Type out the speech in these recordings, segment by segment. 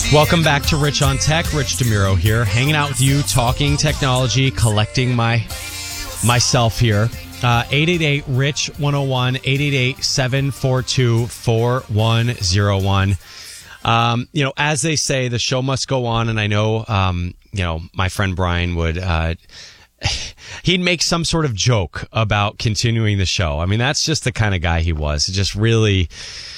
Welcome back to Rich on Tech. Rich DeMuro here, hanging out with you, talking technology, collecting myself here. 888-RICH-101, 888-742-4101. As they say, the show must go on, and I know, my friend Brian would, he'd make some sort of joke about continuing the show. I mean, that's just the kind of guy he was. Just really...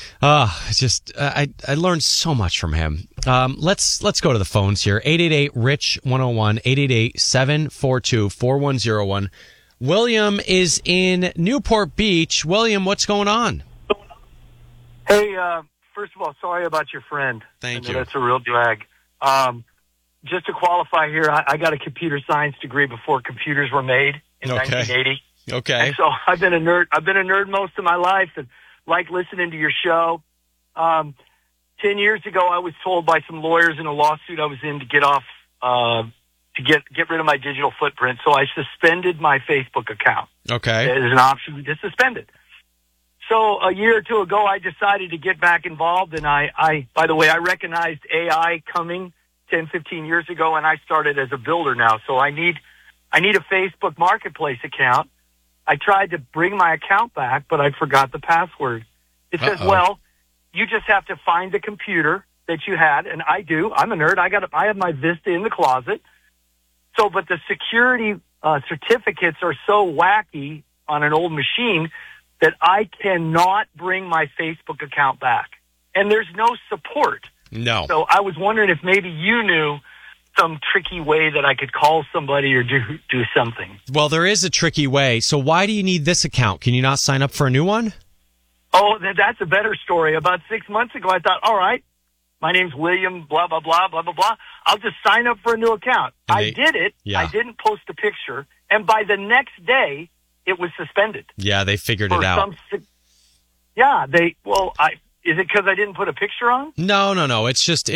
I learned so much from him. Let's go to the phones here. 888-RICH-101, 888-742-4101. William is in Newport Beach. William, what's going on? Hey, first of all, sorry about your friend. Thank you. That's a real drag. Just to qualify here, I got a computer science degree before computers were made in 1980. Okay. And so I've been a nerd most of my life, and like listening to your show. 10 years ago, I was told by some lawyers in a lawsuit I was in to get off, to get rid of my digital footprint. So I suspended my Facebook account. Okay. There's an option to suspend it. So a year or two ago, I decided to get back involved. And by the way, I recognized AI coming 10, 15 years ago, and I started as a builder now. So I need a Facebook Marketplace account. I tried to bring my account back, but I forgot the password. It says, well, you just have to find the computer that you had, and I do. I'm a nerd. I have my Vista in the closet. So, but the security certificates are so wacky on an old machine that I cannot bring my Facebook account back, and there's no support. No. So I was wondering if maybe you knew some tricky way that I could call somebody or do something. Well, there is a tricky way. So why do you need this account? Can you not sign up for a new one? Oh, that's a better story. About 6 months ago, I thought, all right, my name's William, blah, blah, blah, blah, blah, blah. I'll just sign up for a new account. I did it. Yeah. I didn't post a picture. And by the next day, it was suspended. Yeah, they figured it out. Is it because I didn't put a picture on? No. It's just,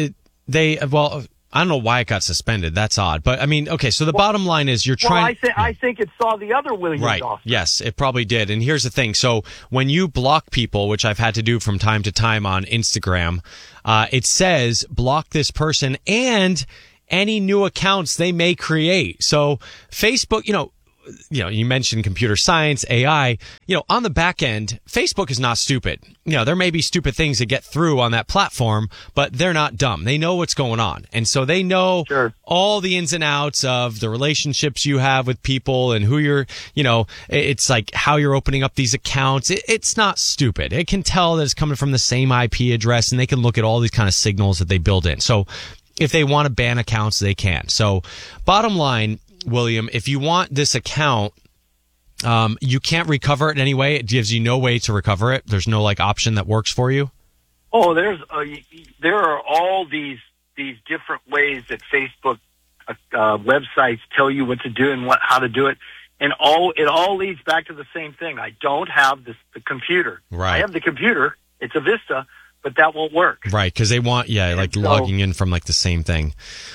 I don't know why it got suspended. That's odd. But, I mean, okay, so the bottom line is you're trying... I think it saw the other Williams right. off. Yes, it probably did. And here's the thing. So when you block people, which I've had to do from time to time on Instagram, it says block this person and any new accounts they may create. So Facebook, you mentioned computer science, AI, on the back end, Facebook is not stupid. There may be stupid things that get through on that platform, but they're not dumb. They know what's going on. And so they know all the ins and outs of the relationships you have with people and who you're, it's like how you're opening up these accounts. It's not stupid. It can tell that it's coming from the same IP address, and they can look at all these kind of signals that they build in. So if they want to ban accounts, they can. So bottom line, William, if you want this account, you can't recover it anyway. It gives you no way to recover it. There's no option that works for you. Oh, there are all these different ways that Facebook websites tell you what to do and how to do it, and it all leads back to the same thing. I don't have the computer. Right. I have the computer. It's a Vista, but that won't work. Right, because they want logging in from the same thing.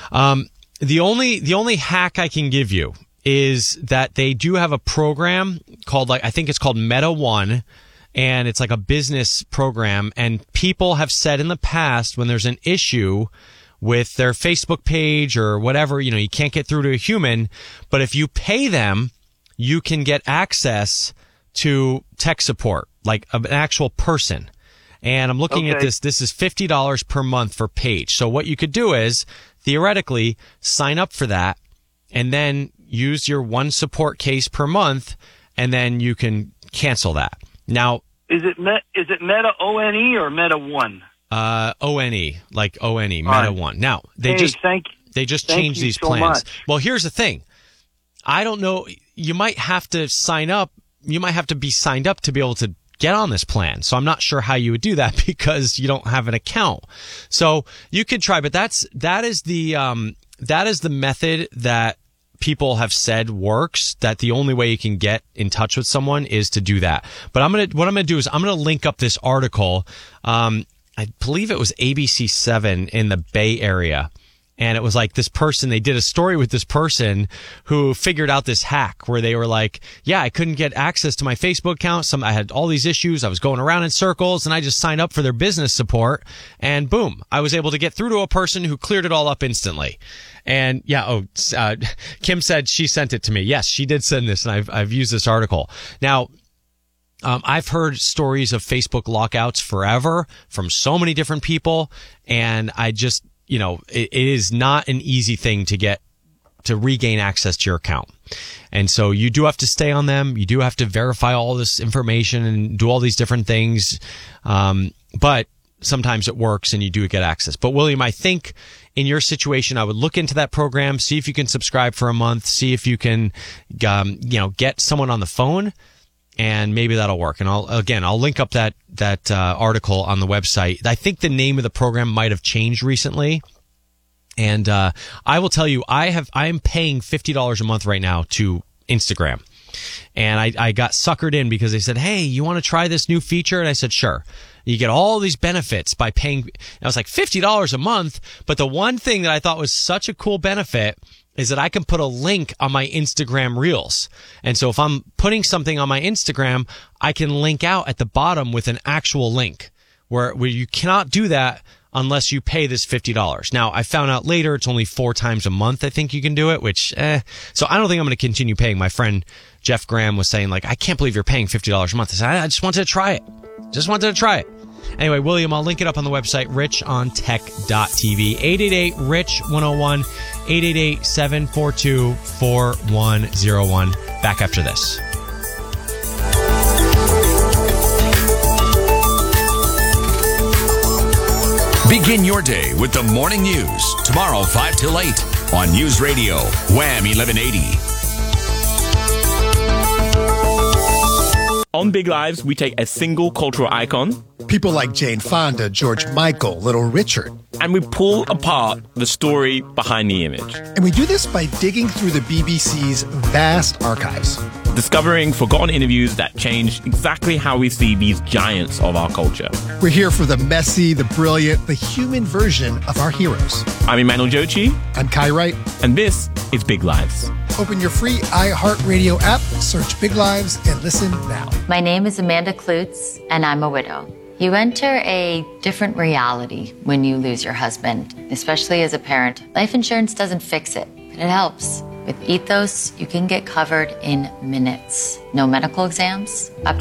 The only hack I can give you is that they do have a program called I think it's called Meta One, and it's like a business program, and people have said in the past when there's an issue with their Facebook page or whatever, you can't get through to a human, but if you pay them, you can get access to tech support, like an actual person. And I'm looking at this. This is $50 per month per page. So what you could do is theoretically sign up for that and then use your one support case per month, and then you can cancel that. Now, is it Meta ONE or Meta One? ONE, like ONE, Meta One. Now they just changed these plans. Much. Well, here's the thing. I don't know. You might have to sign up. You might have to be signed up to be able to get on this plan. So I'm not sure how you would do that because you don't have an account. So you could try, but that is the method that people have said works, that the only way you can get in touch with someone is to do that. But what I'm going to do is I'm going to link up this article. I believe it was ABC7 in the Bay Area. And it was like this person, they did a story with this person who figured out this hack where they were like, yeah, I couldn't get access to my Facebook account. I had all these issues. I was going around in circles, and I just signed up for their business support, and boom, I was able to get through to a person who cleared it all up instantly. And yeah, Kim said she sent it to me. Yes, she did send this, and I've used this article. Now, I've heard stories of Facebook lockouts forever from so many different people, and I just, it is not an easy thing to regain access to your account. And so you do have to stay on them. You do have to verify all this information and do all these different things. But sometimes it works and you do get access. But William, I think in your situation, I would look into that program, see if you can subscribe for a month, see if you can, get someone on the phone, and maybe that'll work. And I'll link up that article on the website. I think the name of the program might have changed recently. And I will tell you, I am paying $50 a month right now to Instagram. And I got suckered in because they said, hey, you want to try this new feature? And I said, sure. You get all these benefits by paying. I was like, $50 a month. But the one thing that I thought was such a cool benefit is that I can put a link on my Instagram Reels. And so if I'm putting something on my Instagram, I can link out at the bottom with an actual link where you cannot do that unless you pay this $50. Now, I found out later it's only 4 times a month I think you can do it, which, so I don't think I'm going to continue paying. My friend Jeff Graham was saying, like, I can't believe you're paying $50 a month. I said, I just wanted to try it. Anyway, William, I'll link it up on the website, richontech.tv. 888-RICH-101, 888-742-4101. Back after this. Begin your day with the morning news. Tomorrow, 5 till 8 on News Radio, Wham 1180. On Big Lives, we take a single cultural icon. People like Jane Fonda, George Michael, Little Richard. And we pull apart the story behind the image. And we do this by digging through the BBC's vast archives. Discovering forgotten interviews that changed exactly how we see these giants of our culture. We're here for the messy, the brilliant, the human version of our heroes. I'm Emmanuel Jochi. I'm Kai Wright. And this is Big Lives. Open your free iHeartRadio app, search Big Lives, and listen now. My name is Amanda Klutz, and I'm a widow. You enter a different reality when you lose your husband, especially as a parent. Life insurance doesn't fix it, but it helps. With Ethos, you can get covered in minutes. No medical exams, up to